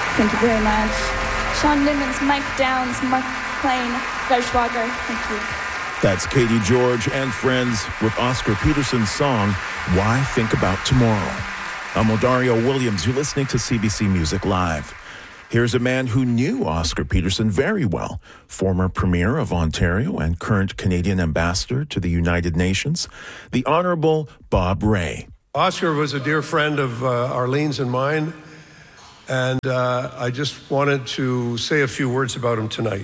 Thank you very much. Sean Nimmons, Mike Downs, Mark Klein, Goldschwager. Thank you. That's Katie George and friends with Oscar Peterson's song, Why Think About Tomorrow. I'm Odario Williams. You're listening to CBC Music Live. Here's a man who knew Oscar Peterson very well, former Premier of Ontario and current Canadian Ambassador to the United Nations, the Honorable Bob Rae. Oscar was a dear friend of Arlene's and mine, and I just wanted to say a few words about him tonight.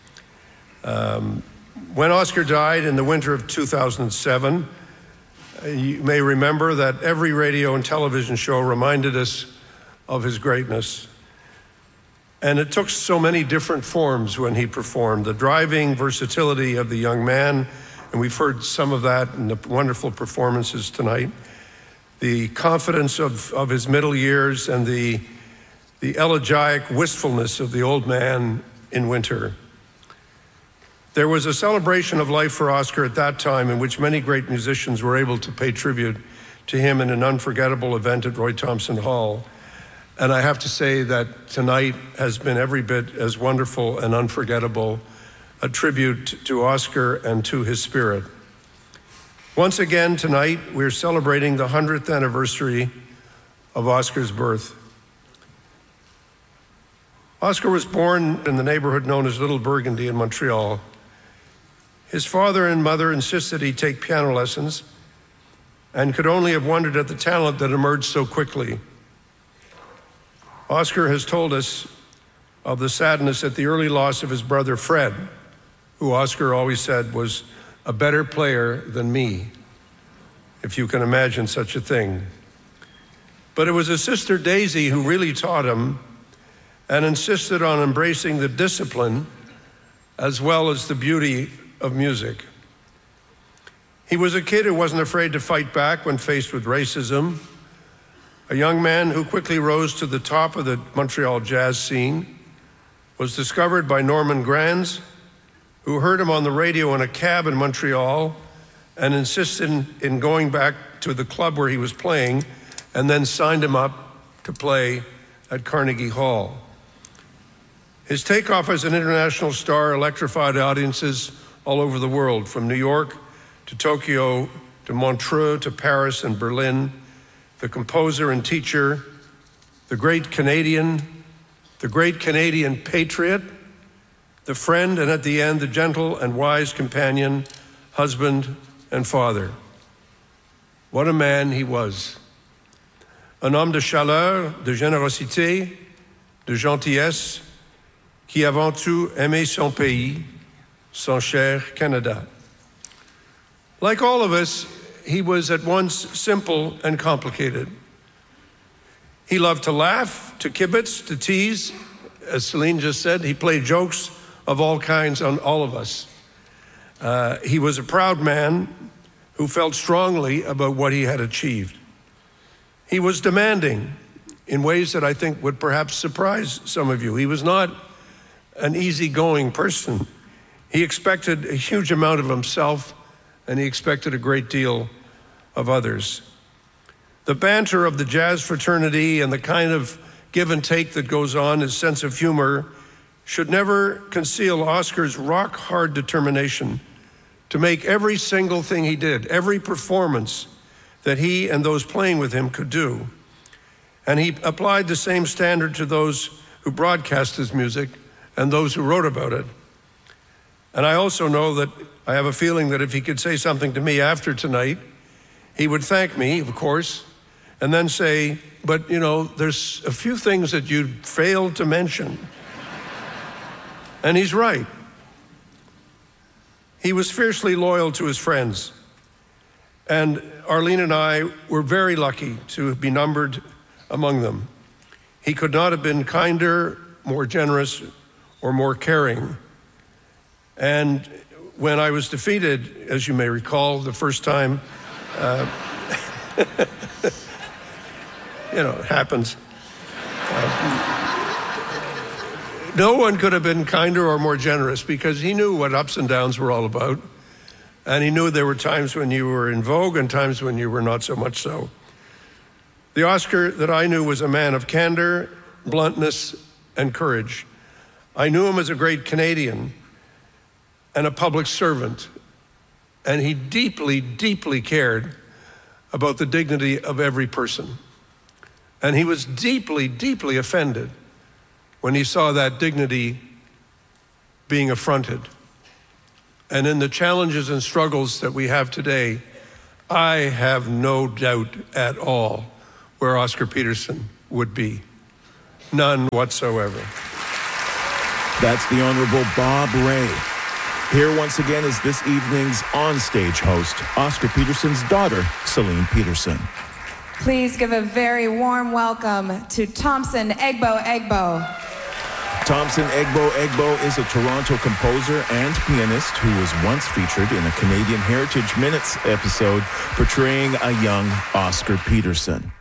When Oscar died in the winter of 2007, you may remember that every radio and television show reminded us of his greatness. And it took so many different forms when he performed. The driving versatility of the young man, and we've heard some of that in the wonderful performances tonight. The confidence of his middle years and the elegiac wistfulness of the old man in winter. There was a celebration of life for Oscar at that time in which many great musicians were able to pay tribute to him in an unforgettable event at Roy Thomson Hall. And I have to say that tonight has been every bit as wonderful and unforgettable a tribute to Oscar and to his spirit. Once again tonight, we're celebrating the 100th anniversary of Oscar's birth. Oscar was born in the neighborhood known as Little Burgundy in Montreal. His father and mother insisted he take piano lessons and could only have wondered at the talent that emerged so quickly. Oscar has told us of the sadness at the early loss of his brother Fred, who Oscar always said was a better player than me, if you can imagine such a thing. But it was his sister Daisy who really taught him and insisted on embracing the discipline as well as the beauty of music. He was a kid who wasn't afraid to fight back when faced with racism, a young man who quickly rose to the top of the Montreal jazz scene, was discovered by Norman Granz, who heard him on the radio in a cab in Montreal and insisted in going back to the club where he was playing and then signed him up to play at Carnegie Hall. His takeoff as an international star electrified audiences all over the world, from New York to Tokyo to Montreux to Paris and Berlin. The composer and teacher, the great Canadian patriot, the friend, and at the end, the gentle and wise companion, husband, and father. What a man he was. Un homme de chaleur, de générosité, de gentillesse, qui avant tout aimait son pays, son cher Canada. Like all of us, he was at once simple and complicated. He loved to laugh, to kibitz, to tease. As Celine just said, he played jokes of all kinds on all of us. He was a proud man who felt strongly about what he had achieved. He was demanding in ways that I think would perhaps surprise some of you. He was not an easygoing person. He expected a huge amount of himself, and he expected a great deal of others. The banter of the jazz fraternity and the kind of give and take that goes on, his sense of humor, should never conceal Oscar's rock-hard determination to make every single thing he did, every performance that he and those playing with him could do. And he applied the same standard to those who broadcast his music and those who wrote about it. And I also know that I have a feeling that if he could say something to me after tonight, he would thank me, of course, and then say, but you know, there's a few things that you failed to mention. And he's right. He was fiercely loyal to his friends. And Arlene and I were very lucky to be numbered among them. He could not have been kinder, more generous, or more caring. And when I was defeated, as you may recall, the first time, it happens. No one could have been kinder or more generous because he knew what ups and downs were all about. And he knew there were times when you were in vogue and times when you were not so much so. The Oscar that I knew was a man of candor, bluntness, and courage. I knew him as a great Canadian and a public servant, and he deeply, deeply cared about the dignity of every person. And he was deeply, deeply offended when he saw that dignity being affronted. And in the challenges and struggles that we have today, I have no doubt at all where Oscar Peterson would be. None whatsoever. That's the Honorable Bob Rae. Here once again is this evening's onstage host, Oscar Peterson's daughter, Celine Peterson. Please give a very warm welcome to Thompson Egbo Egbo. Thompson Egbo Egbo is a Toronto composer and pianist who was once featured in a Canadian Heritage Minutes episode portraying a young Oscar Peterson.